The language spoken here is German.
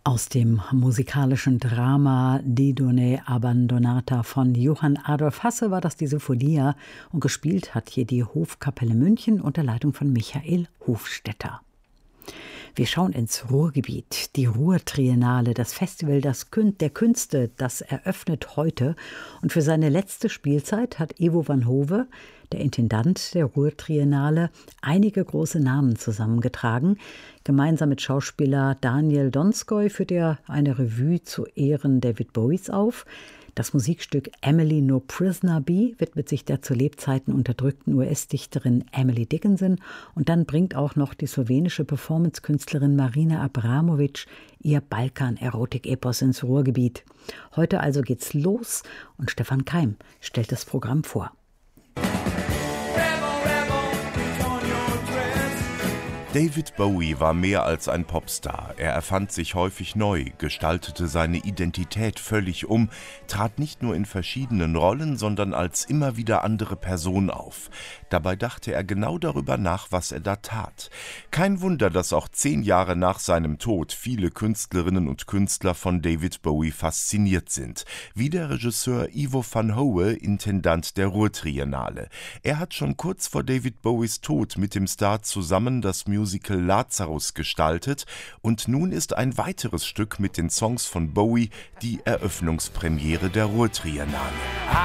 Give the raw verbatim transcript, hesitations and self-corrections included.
Aus dem musikalischen Drama Didone Abbandonata von Johann Adolf Hasse war das die Sinfonia und gespielt hat hier die Hofkapelle München unter Leitung von Michael Hofstetter. Wir schauen ins Ruhrgebiet. Die Ruhrtriennale, das Festival das Kün- der Künste, das eröffnet heute. Und für seine letzte Spielzeit hat Ivo van Hove, der Intendant der Ruhrtriennale, einige große Namen zusammengetragen. Gemeinsam mit Schauspieler Daniel Donskoy führt er eine Revue zu Ehren David Bowies auf. Das Musikstück Emily No Prisoner Be widmet sich der zu Lebzeiten unterdrückten U S-Dichterin Emily Dickinson und dann bringt auch noch die slowenische Performance-Künstlerin Marina Abramovic ihr Balkan-Erotik-Epos ins Ruhrgebiet. Heute also geht's los und Stefan Keim stellt das Programm vor. David Bowie war mehr als ein Popstar. Er erfand sich häufig neu, gestaltete seine Identität völlig um, trat nicht nur in verschiedenen Rollen, sondern als immer wieder andere Person auf. Dabei dachte er genau darüber nach, was er da tat. Kein Wunder, dass auch zehn Jahre nach seinem Tod viele Künstlerinnen und Künstler von David Bowie fasziniert sind. Wie der Regisseur Ivo van Hove, Intendant der Ruhrtriennale. Er hat schon kurz vor David Bowies Tod mit dem Star zusammen das Musical Lazarus gestaltet und nun ist ein weiteres Stück mit den Songs von Bowie die Eröffnungspremiere der Ruhrtriennale.